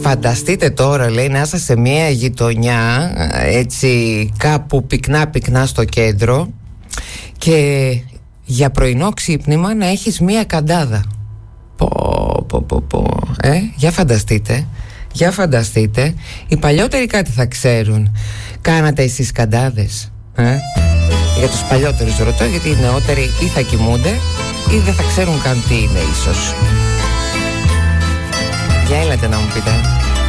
Φανταστείτε τώρα, λέει, να είσαι σε μια γειτονιά, έτσι κάπου πυκνά στο κέντρο, και για πρωινό ξύπνημα να έχεις μια καντάδα. Για φανταστείτε. Οι παλιότεροι κάτι θα ξέρουν. Κάνατε εσείς καντάδες? Για τους παλιότερους ρωτώ, γιατί οι νεότεροι ή θα κοιμούνται ή δεν θα ξέρουν καν τι είναι ίσως. Για έλατε να μου πείτε.